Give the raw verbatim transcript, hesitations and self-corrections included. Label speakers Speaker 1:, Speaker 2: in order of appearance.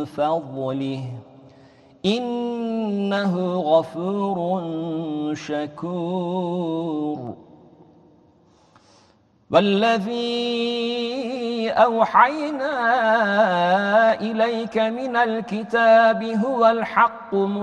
Speaker 1: فضله إنه غفور شكور والذي أوحينا إليك من الكتاب هو الحق